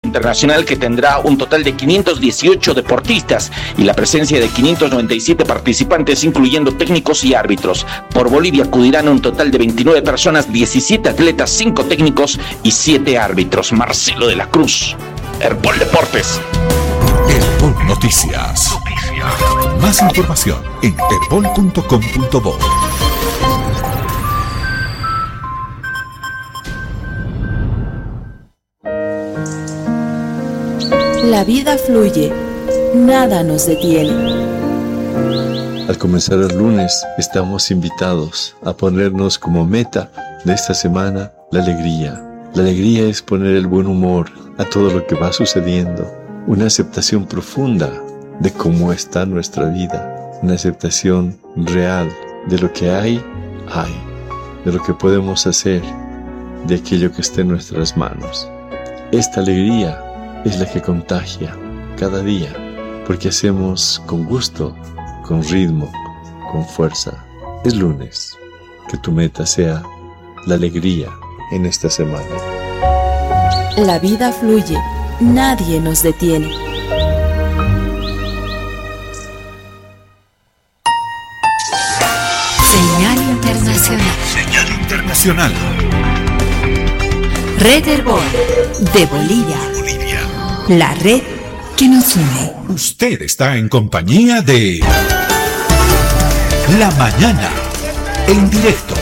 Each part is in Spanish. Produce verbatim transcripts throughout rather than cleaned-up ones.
internacional que tendrá un total de quinientos dieciocho deportistas y la presencia de quinientos noventa y siete participantes, incluyendo técnicos y árbitros. Por Bolivia acudirán un total de veintinueve personas, diecisiete atletas, cinco técnicos y siete árbitros. Marcelo de la Cruz, Herpol Deportes. Herpol Noticias. Noticias. Más información en herpol punto com punto bo. La vida fluye, nada nos detiene. Al comenzar el lunes, estamos invitados a ponernos como meta de esta semana la alegría. La alegría es poner el buen humor a todo lo que va sucediendo, una aceptación profunda de cómo está nuestra vida, una aceptación real de lo que hay, hay, de lo que podemos hacer, de aquello que está en nuestras manos. Esta alegría es la que contagia cada día, porque hacemos con gusto, con ritmo, con fuerza. Es lunes, que tu meta sea la alegría en esta semana. La vida fluye, nadie nos detiene. Señal internacional. Señal internacional. Red Herpol de Bolivia. Bolivia. La red que nos une. Usted está en compañía de La Mañana en directo.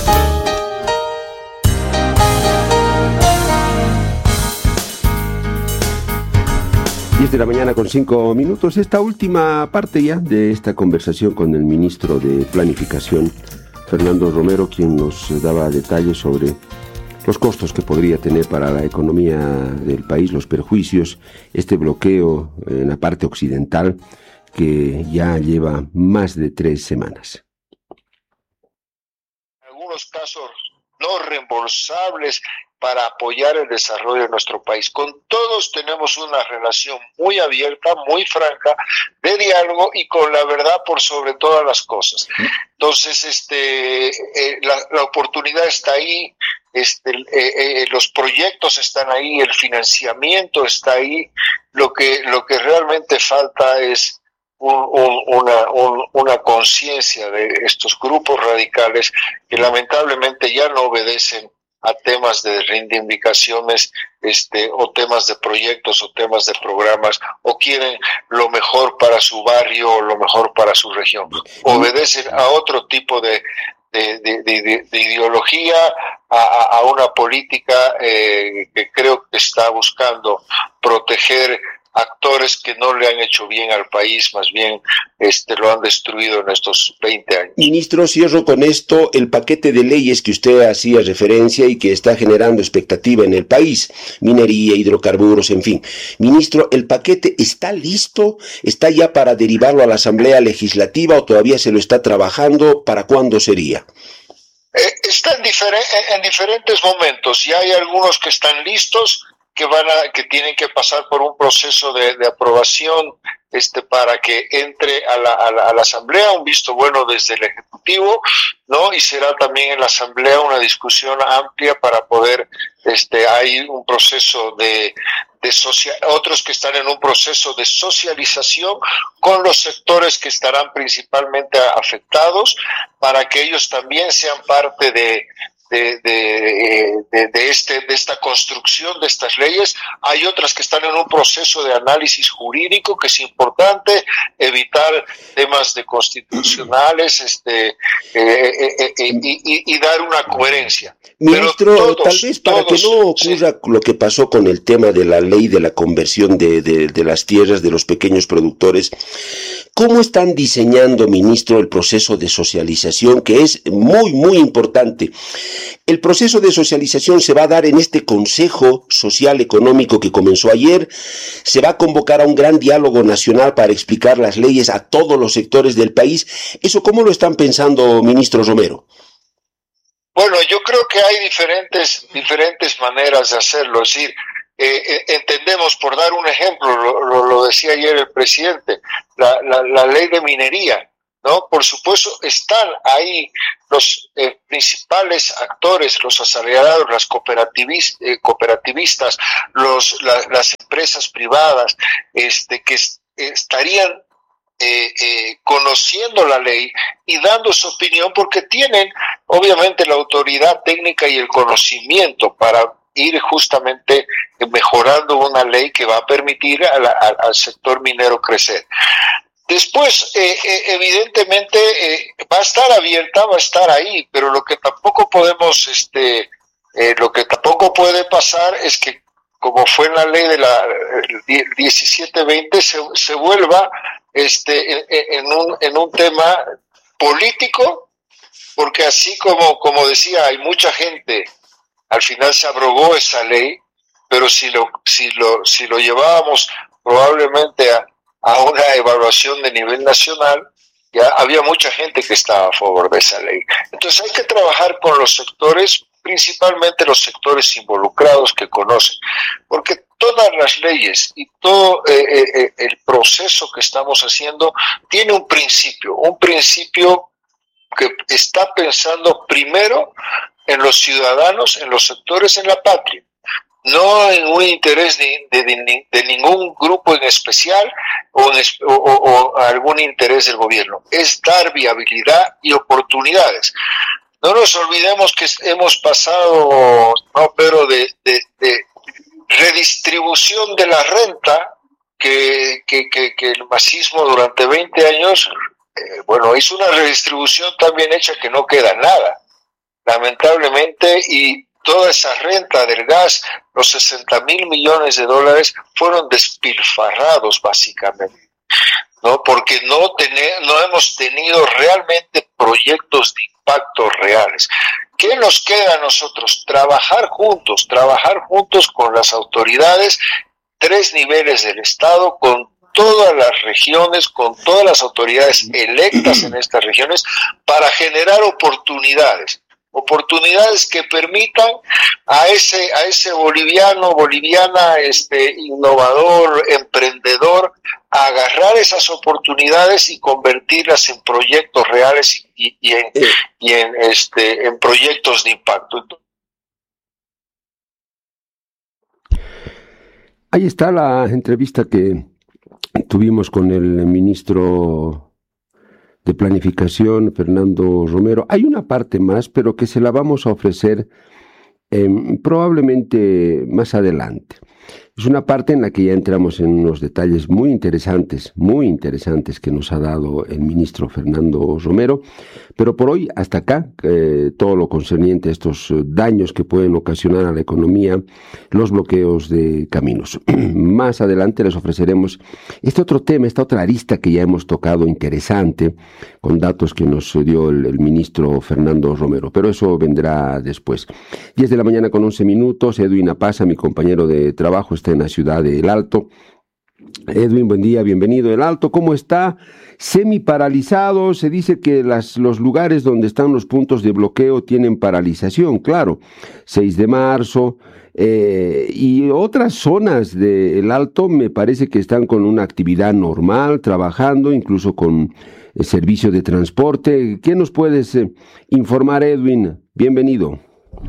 diez de la mañana con cinco minutos. Esta última parte ya de esta conversación con el ministro de Planificación, Fernando Romero, quien nos daba detalles sobre los costos que podría tener para la economía del país, los perjuicios, este bloqueo en la parte occidental que ya lleva más de tres semanas. En algunos casos no reembolsables para apoyar el desarrollo de nuestro país. Con todos tenemos una relación muy abierta, muy franca, de diálogo y con la verdad por sobre todas las cosas. Entonces, este, eh, la, la oportunidad está ahí, este, eh, eh, los proyectos están ahí, el financiamiento está ahí. Lo que, lo que realmente falta es Un, un, una, un, una conciencia de estos grupos radicales que lamentablemente ya no obedecen a temas de reivindicaciones este, o temas de proyectos o temas de programas, o quieren lo mejor para su barrio o lo mejor para su región. Obedecen a otro tipo de, de, de, de, de ideología, a, a una política eh, que creo que está buscando proteger actores que no le han hecho bien al país, más bien este, lo han destruido en estos veinte años. Ministro, cierro con esto el paquete de leyes que usted hacía referencia y que está generando expectativa en el país, minería, hidrocarburos, en fin. Ministro, ¿el paquete está listo? ¿Está ya para derivarlo a la Asamblea Legislativa o todavía se lo está trabajando? ¿Para cuándo sería? Eh, está en, difere- en diferentes momentos, y hay algunos que están listos, que van a, que tienen que pasar por un proceso de, de aprobación este para que entre a la, a la a la asamblea, un visto bueno desde el ejecutivo, ¿no? Y será también en la asamblea una discusión amplia para poder este hay un proceso de de social, otros que están en un proceso de socialización con los sectores que estarán principalmente afectados, para que ellos también sean parte de De, de, de, de, este, de esta construcción de estas leyes. Hay otras que están en un proceso de análisis jurídico que es importante, evitar temas de constitucionales este, eh, eh, eh, y, y, y dar una coherencia. Ministro, todos, tal vez para todos, que no ocurra sí. lo que pasó con el tema de la ley de la conversión de, de, de las tierras de los pequeños productores, ¿cómo están diseñando, ministro, el proceso de socialización, que es muy, muy importante? El proceso de socialización se va a dar en este Consejo Social Económico que comenzó ayer. Se va a convocar a un gran diálogo nacional para explicar las leyes a todos los sectores del país. ¿Eso cómo lo están pensando, ministro Romero? Bueno, yo creo que hay diferentes, diferentes maneras de hacerlo. Es decir, eh, entendemos, por dar un ejemplo, lo, lo, lo decía ayer el presidente, la, la, la ley de minería, ¿no? Por supuesto, están ahí los eh, principales actores, los asalariados, las cooperativis, eh, cooperativistas, los, la, las empresas privadas, este, que est- estarían eh, eh, conociendo la ley y dando su opinión, porque tienen, obviamente, la autoridad técnica y el conocimiento para ir justamente mejorando una ley que va a permitir a la, a, al sector minero crecer. Después, eh, eh, evidentemente, eh, va a estar abierta, va a estar ahí, pero lo que tampoco podemos, este, eh, lo que tampoco puede pasar es que, como fue en la ley de la diecisiete veinte, se, se vuelva este, en, en, un, en un tema político, porque así como, como decía, hay mucha gente, al final se abrogó esa ley, pero si lo, si lo, si lo llevábamos probablemente a, a una evaluación de nivel nacional, ya había mucha gente que estaba a favor de esa ley. Entonces hay que trabajar con los sectores, principalmente los sectores involucrados que conocen, porque todas las leyes y todo eh, eh, el proceso que estamos haciendo tiene un principio, un principio que está pensando primero en los ciudadanos, en los sectores, en la patria, no en un interés de, de, de, de ningún grupo en especial o, en, o, o, o algún interés del gobierno. Es dar viabilidad y oportunidades. No nos olvidemos que hemos pasado, no, pero de, de, de redistribución de la renta que, que, que, que el masismo durante veinte años, eh, bueno, hizo una redistribución tan bien hecha que no queda nada, lamentablemente, y toda esa renta del gas, los sesenta mil millones de dólares, fueron despilfarrados básicamente, ¿no? Porque no, tener, no hemos tenido realmente proyectos de impactos reales. ¿Qué nos queda a nosotros? Trabajar juntos, trabajar juntos con las autoridades, tres niveles del Estado, con todas las regiones, con todas las autoridades electas en estas regiones, para generar oportunidades. Oportunidades que permitan a ese a ese boliviano, boliviana, este innovador, emprendedor, a agarrar esas oportunidades y convertirlas en proyectos reales y, y en y en este en proyectos de impacto. Ahí está la entrevista que tuvimos con el ministro de Planificación, Fernando Romero. Hay una parte más, pero que se la vamos a ofrecer eh, probablemente más adelante. Es una parte en la que ya entramos en unos detalles muy interesantes, muy interesantes que nos ha dado el ministro Fernando Romero, pero por hoy hasta acá, eh, todo lo concerniente a estos daños que pueden ocasionar a la economía, los bloqueos de caminos. Más adelante les ofreceremos este otro tema, esta otra arista que ya hemos tocado interesante, con datos que nos dio el, el ministro Fernando Romero, pero eso vendrá después. diez de la mañana con once minutos, Edwin Apaza, mi compañero de trabajo, está en la ciudad de El Alto. Edwin, buen día, bienvenido. El Alto, ¿cómo está? Semi paralizado, se dice que las, los lugares donde están los puntos de bloqueo tienen paralización, claro, seis de marzo, eh, y otras zonas de El Alto me parece que están con una actividad normal, trabajando, incluso con el servicio de transporte. ¿Qué nos puedes eh, informar, Edwin? Bienvenido.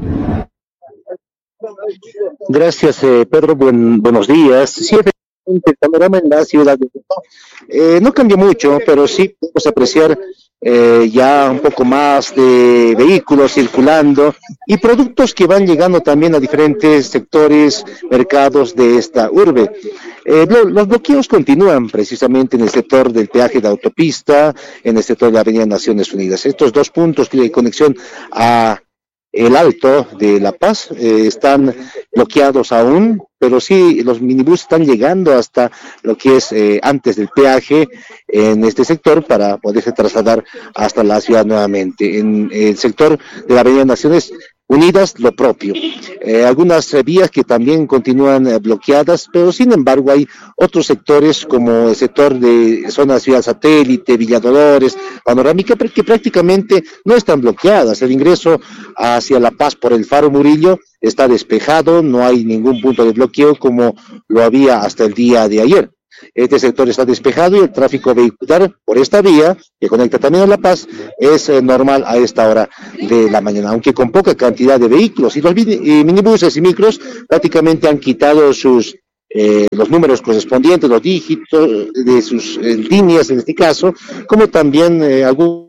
Gracias, eh, Pedro. Buen, buenos días. Sí, efectivamente, el panorama en la ciudad de eh, no cambió mucho, pero sí podemos apreciar eh, ya un poco más de vehículos circulando y productos que van llegando también a diferentes sectores, mercados de esta urbe. Eh, lo, los bloqueos continúan precisamente en el sector del peaje de autopista, en el sector de la Avenida Naciones Unidas. Estos dos puntos de conexión a El Alto de La Paz eh, están bloqueados aún, pero sí los minibús están llegando hasta lo que es eh, antes del peaje en este sector para poderse trasladar hasta la ciudad nuevamente. En el sector de la Avenida Naciones Unidas, lo propio. Eh, algunas eh, vías que también continúan eh, bloqueadas, pero sin embargo hay otros sectores como el sector de zona Ciudad Satélite, Villa Dolores, Panorámica, que prácticamente no están bloqueadas. El ingreso hacia La Paz por el Faro Murillo está despejado, no hay ningún punto de bloqueo como lo había hasta el día de ayer. este sector está despejado y el tráfico vehicular por esta vía, que conecta también a La Paz, es eh, normal a esta hora de la mañana, aunque con poca cantidad de vehículos. Y los y minibuses y micros prácticamente han quitado sus eh, los números correspondientes, los dígitos de sus eh, líneas en este caso, como también eh, algún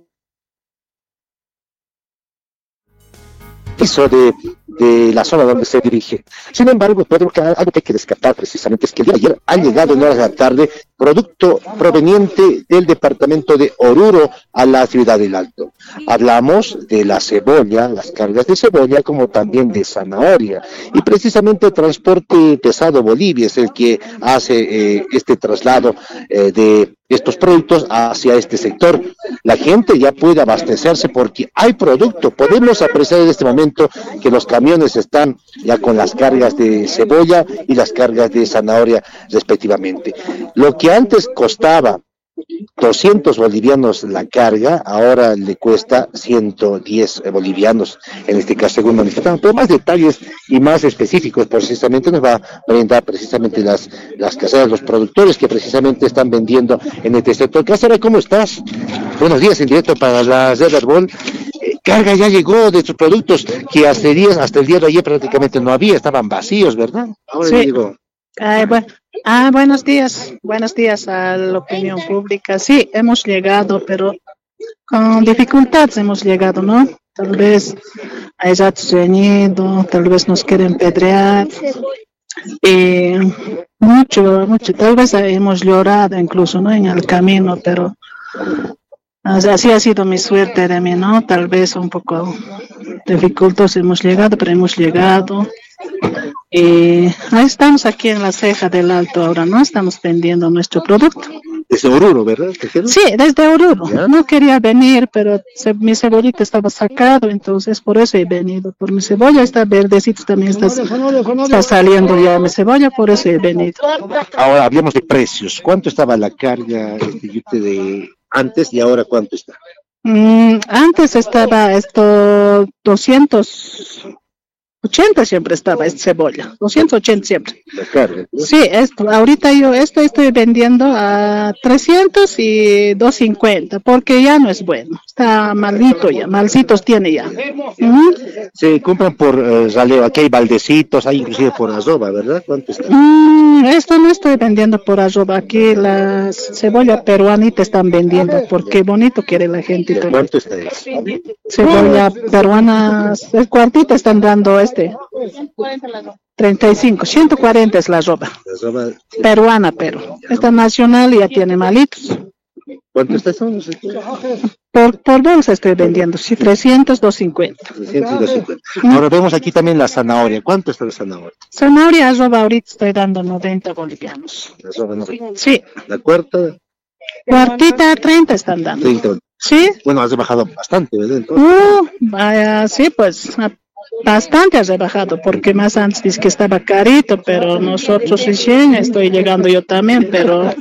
piso de, de la zona donde se dirige. Sin embargo, Pedro, que algo que hay que descartar precisamente es que el día de ayer ha llegado en horas de la tarde producto proveniente del departamento de Oruro a la ciudad del Alto. Hablamos de la cebolla, las cargas de cebolla, como también de zanahoria. Y precisamente el transporte pesado Bolivia es el que hace eh, este traslado eh, de estos productos hacia este sector. La gente ya puede abastecerse porque hay producto. Podemos apreciar en este momento que los camiones están ya con las cargas de cebolla y las cargas de zanahoria respectivamente. Lo que antes costaba doscientos bolivianos la carga, ahora le cuesta ciento diez bolivianos, en este caso según manifestaron. Pero más detalles y más específicos precisamente nos va a brindar precisamente las, las caseras, los productores que precisamente están vendiendo en este sector. Casera, ¿cómo estás? Buenos días, en directo para la Red Arbol. Eh, carga ya llegó de sus productos que hasta el, día, hasta el día de ayer prácticamente no había, estaban vacíos, ¿verdad? Ahora sí. ya llegó. Ay, bueno. Ah, buenos días, buenos días a la opinión pública. Sí, hemos llegado, pero con dificultades hemos llegado, ¿no? Tal vez hay ratos reñido, tal vez nos quieren pedrear. Y mucho, mucho, tal vez hemos llorado incluso, ¿no? En el camino, pero así ha sido mi suerte de mí, ¿no? Tal vez un poco dificultosos hemos llegado, pero hemos llegado. Y ahí estamos aquí en la ceja del Alto ahora, ¿no? Estamos vendiendo nuestro producto. Desde Oruro, ¿verdad? Sí, desde Oruro. ¿Ya? No quería venir, pero se, mi cebollita estaba sacado, entonces por eso he venido. Por mi cebolla está verdecito, también está, está saliendo ya mi cebolla, por eso he venido. Ahora hablemos de precios. ¿Cuánto estaba la carga este, de antes y ahora cuánto está? Mm, antes estaba esto doscientos ochenta siempre estaba esta cebolla, doscientos ochenta siempre. La carga, ¿no? Sí, esto, ahorita yo esto estoy vendiendo a trescientos y doscientos cincuenta, porque ya no es bueno, está malito ya, malcitos tiene ya. Uh-huh. Se compran por uh, raleo, aquí hay baldecitos, hay inclusive por arroba, ¿verdad? ¿Cuánto está? Mm, esto no estoy vendiendo por arroba, aquí las cebolla peruanita están vendiendo, porque bonito quiere la gente. ¿Cuánto está eso? Cebolla peruana, el cuartito están dando este treinta y cinco, ciento cuarenta es la ropa, la ropa peruana, pero esta nacional ya tiene malitos. ¿Cuánto está eso? No sé. Por, por bolsa estoy vendiendo, sí, trescientos, doscientos cincuenta. trescientos, doscientos cincuenta. Ahora vemos aquí también la zanahoria. ¿Cuánto está la zanahoria? Zanahoria arroba ahorita estoy dando noventa bolivianos. La roba, no sé. Sí. La cuarta. Cuartita treinta están dando. treinta. Sí. Bueno, has rebajado bastante, ¿verdad? Entonces. Uh, vaya, sí, pues bastante has rebajado, porque más antes dice que estaba carito, pero nosotros recién estoy llegando yo también, pero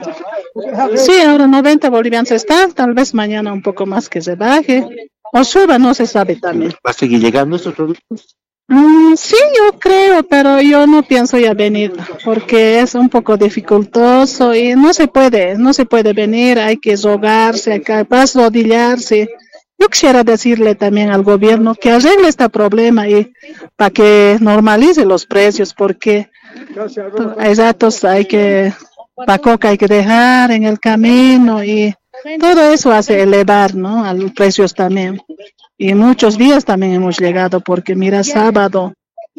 sí, ahora noventa bolivianos está, tal vez mañana un poco más que se baje, o suba, no se sabe también. ¿Va a seguir llegando estos productos? Mm, sí, yo creo, pero yo no pienso ya venir, porque es un poco dificultoso y no se puede, no se puede venir, hay que rogarse, hay que arrodillarse. Yo quisiera decirle también al gobierno que arregle este problema y para que normalice los precios, porque hay ratos hay que, para coca hay que dejar en el camino y todo eso hace elevar, ¿no? A los precios también. Y muchos días también hemos llegado, porque mira, sábado,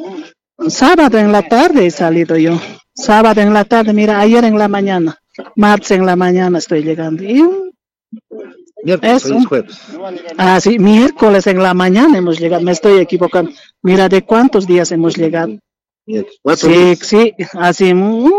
sábado en la tarde he salido yo, sábado en la tarde, mira, ayer en la mañana, martes en la mañana estoy llegando. Y miércoles, hoy es jueves. Ah, sí, miércoles en la mañana hemos llegado, me estoy equivocando. Mira, ¿de cuántos días hemos llegado? ¿Cuatro sí, días? sí, así, muy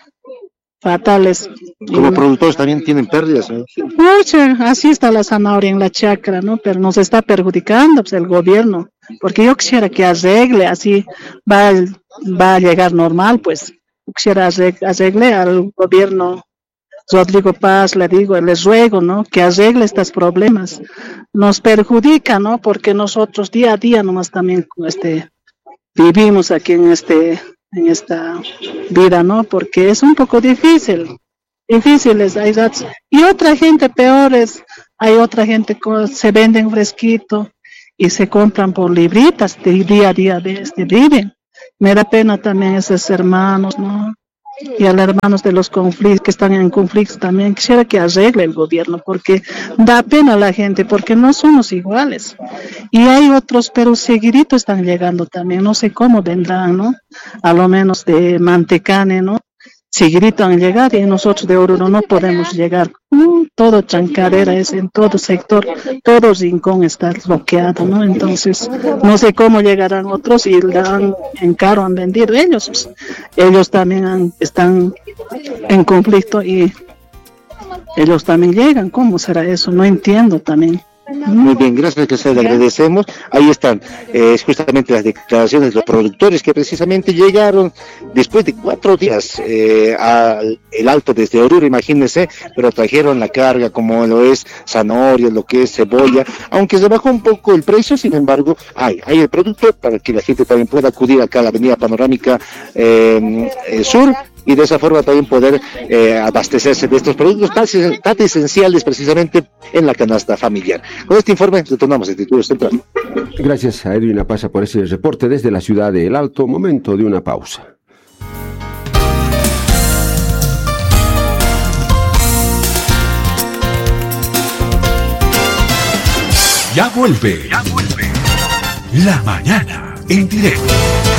fatales. Como y, productores también tienen pérdidas, ¿no? Mucha, así está la zanahoria en la chacra, ¿no? Pero nos está perjudicando pues, el gobierno, porque yo quisiera que arregle, así va, va a llegar normal, pues. Yo quisiera arregle al gobierno Rodrigo Paz, le digo, les ruego, ¿no? Que arregle estos problemas. Nos perjudica, ¿no? Porque nosotros día a día nomás también este, vivimos aquí en este, en esta vida, ¿no? Porque es un poco difícil. difíciles hay datos. Y otra gente peor es, hay otra gente que se venden fresquito y se compran por libritas de día a día de este viven. Me da pena también esos hermanos, ¿no? Y a los hermanos de los conflictos, que están en conflictos también, quisiera que arregle el gobierno, porque da pena a la gente, porque no somos iguales. Y hay otros, pero seguidito están llegando también, no sé cómo vendrán, ¿no? A lo menos de Mantecane, ¿no? Seguidito han llegado y nosotros de Oruro no podemos llegar. Uh, todo chancadera es en todo sector, todo rincón está bloqueado, ¿no? Entonces, no sé cómo llegarán otros y dan en caro, han vendido ellos. Pues, ellos también han, están en conflicto y ellos también llegan. ¿Cómo será eso? No entiendo también. Muy bien, gracias, que se le agradecemos. Ahí están eh, justamente las declaraciones de los productores que precisamente llegaron después de cuatro días eh, al el alto desde Oruro, imagínense, pero trajeron la carga como lo es zanahoria, lo que es cebolla, aunque se bajó un poco el precio, sin embargo, hay, hay el producto para que la gente también pueda acudir acá a la avenida Panorámica eh, eh, Sur, y de esa forma también poder eh, abastecerse de estos productos tan, tan esenciales precisamente en la canasta familiar. Con este informe retornamos a Título Central. Gracias a Edwin Apasa por ese reporte desde la ciudad de El Alto. Momento de una pausa. Ya vuelve, ya vuelve. La mañana en directo.